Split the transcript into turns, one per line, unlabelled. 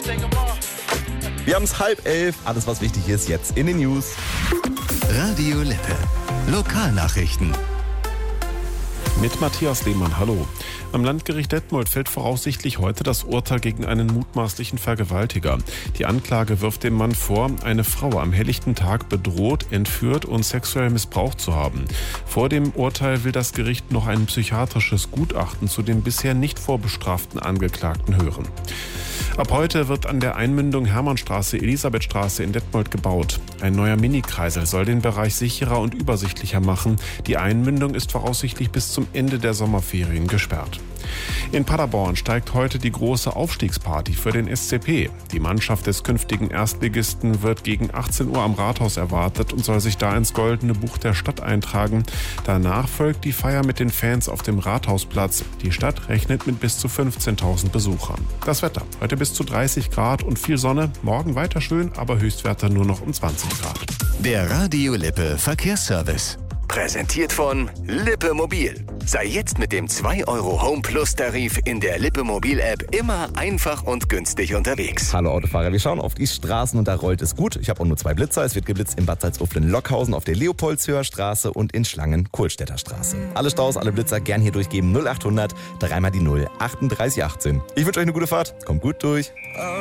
Wir haben es 10:30. Alles, was wichtig ist, jetzt in den News.
Radio Lippe. Lokalnachrichten.
Mit Matthias Lehmann, hallo. Am Landgericht Detmold fällt voraussichtlich heute das Urteil gegen einen mutmaßlichen Vergewaltiger. Die Anklage wirft dem Mann vor, eine Frau am helllichten Tag bedroht, entführt und sexuell missbraucht zu haben. Vor dem Urteil will das Gericht noch ein psychiatrisches Gutachten zu den bisher nicht vorbestraften Angeklagten hören. Ab heute wird an der Einmündung Hermannstraße, Elisabethstraße in Detmold gebaut. Ein neuer Mini-Kreisel soll den Bereich sicherer und übersichtlicher machen. Die Einmündung ist voraussichtlich bis zum Ende der Sommerferien gesperrt. In Paderborn steigt heute die große Aufstiegsparty für den SCP. Die Mannschaft des künftigen Erstligisten wird gegen 18 Uhr am Rathaus erwartet und soll sich da ins Goldene Buch der Stadt eintragen. Danach folgt die Feier mit den Fans auf dem Rathausplatz. Die Stadt rechnet mit bis zu 15.000 Besuchern. Das Wetter: heute bis zu 30 Grad und viel Sonne. Morgen weiter schön, aber Höchstwerte nur noch um 20 Grad.
Der Radio Lippe Verkehrsservice. Präsentiert von Lippe Mobil. Sei jetzt mit dem 2 € Home Plus Tarif in der Lippe Mobil App immer einfach und günstig unterwegs.
Hallo Autofahrer, wir schauen auf die Straßen und da rollt es gut. Ich habe auch nur 2 Blitzer. Es wird geblitzt in Bad Salzuflen-Lockhausen, auf der Leopoldshöher Straße und in Schlangen-Kohlstädter Straße. Alle Staus, alle Blitzer gern hier durchgeben. 0800 3 mal die 0 38 18. Ich wünsche euch eine gute Fahrt. Kommt gut durch.